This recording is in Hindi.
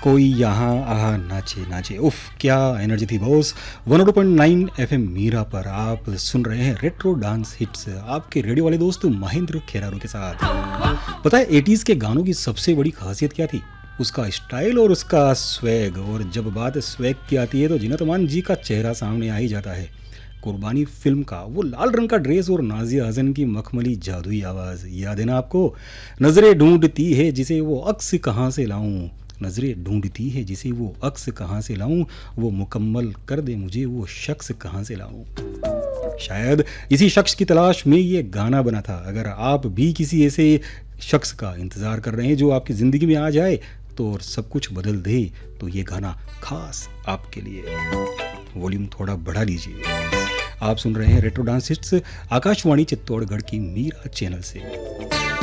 कोई यहाँ आहा नाचे नाचे, उफ क्या एनर्जी थी बॉस। 102.9 एफएम मीरा पर आप सुन रहे हैं रेट्रो डांस हिट्स, आपके रेडियो वाले दोस्त महेंद्र खेरारू के साथ। पता है 80s के गानों की सबसे बड़ी खासियत क्या थी? उसका स्टाइल और उसका स्वैग। और जब बात स्वैग की आती है तो जीनत अमान जी का चेहरा सामने आ ही जाता है। कुर्बानी फिल्म का वो लाल रंग का ड्रेस और नाजिया हसन की मखमली जादुई आवाज़ याद है ना आपको? नज़रें ढूंढती है जिसे वो अक्स कहाँ से लाऊं, नज़रें ढूंढती है जिसे वो अक्स कहाँ से लाऊं, वो मुकम्मल कर दे मुझे वो शख्स कहाँ से लाऊं। शायद इसी शख्स की तलाश में ये गाना बना था। अगर आप भी किसी ऐसे शख्स का इंतज़ार कर रहे हैं जो आपकी ज़िंदगी में आ जाए तो और सब कुछ बदल दे, तो ये गाना खास आपके लिए। वॉल्यूम थोड़ा बढ़ा लीजिए। आप सुन रहे हैं retro dance hits, Akashvani Chittorgarh की मीरा चैनल से।